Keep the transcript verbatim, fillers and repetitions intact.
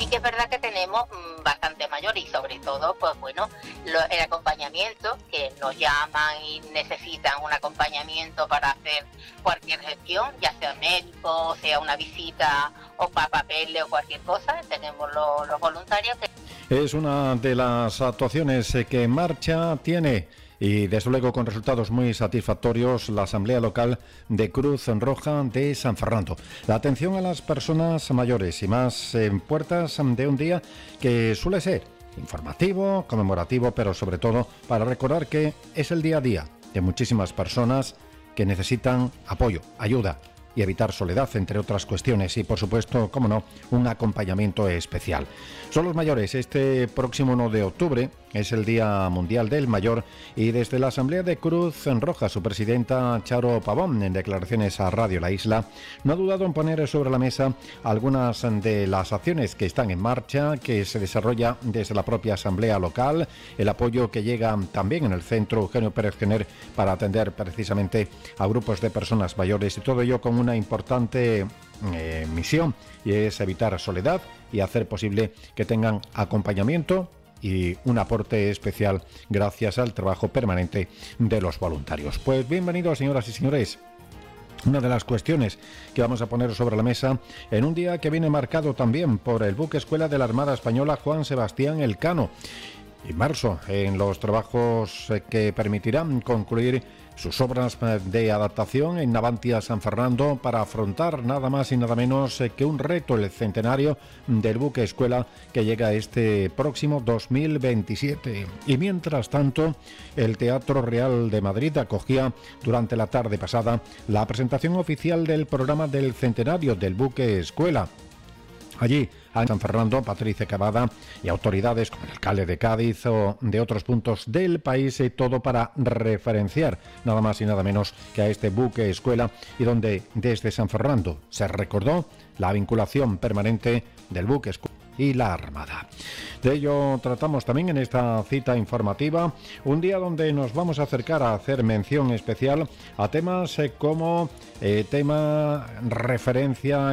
sí que es verdad que tenemos mmm, bastante mayores y sobre todo, pues bueno, lo, el acompañamiento, que nos llaman y necesitan un acompañamiento para hacer cualquier gestión, ya sea médico, sea una visita o para papeles o cualquier cosa, tenemos lo, los voluntarios que... Es una de las actuaciones que en marcha tiene, y desde luego con resultados muy satisfactorios, la Asamblea Local de Cruz Roja de San Fernando. La atención a las personas mayores y más en puertas de un día que suele ser informativo, conmemorativo, pero sobre todo para recordar que es el día a día de muchísimas personas que necesitan apoyo, ayuda y evitar soledad, entre otras cuestiones, y por supuesto, como no, un acompañamiento especial. Son los mayores. Este próximo uno de octubre es el Día Mundial del Mayor, y desde la Asamblea de Cruz Roja, su presidenta Charo Pavón, en declaraciones a Radio La Isla, no ha dudado en poner sobre la mesa algunas de las acciones que están en marcha, que se desarrolla desde la propia Asamblea Local, el apoyo que llega también en el Centro Eugenio Pérez Gener para atender precisamente a grupos de personas mayores, y todo ello con una importante eh, misión, y es evitar soledad y hacer posible que tengan acompañamiento y un aporte especial gracias al trabajo permanente de los voluntarios. Pues bienvenidos, señoras y señores. Una de las cuestiones que vamos a poner sobre la mesa en un día que viene marcado también por el buque escuela de la Armada Española Juan Sebastián Elcano, inmerso en los trabajos que permitirán concluir sus obras de adaptación en Navantia San Fernando para afrontar nada más y nada menos que un reto, el centenario del buque escuela que llega este próximo dos mil veintisiete. Y mientras tanto, el Teatro Real de Madrid acogía durante la tarde pasada la presentación oficial del programa del centenario del buque escuela. Allí, en San Fernando, Patricia Cavada y autoridades como el alcalde de Cádiz o de otros puntos del país, y todo para referenciar nada más y nada menos que a este buque escuela, y donde desde San Fernando se recordó la vinculación permanente del buque escuela y la Armada. De ello tratamos también en esta cita informativa, un día donde nos vamos a acercar a hacer mención especial a temas eh, como eh, tema referencia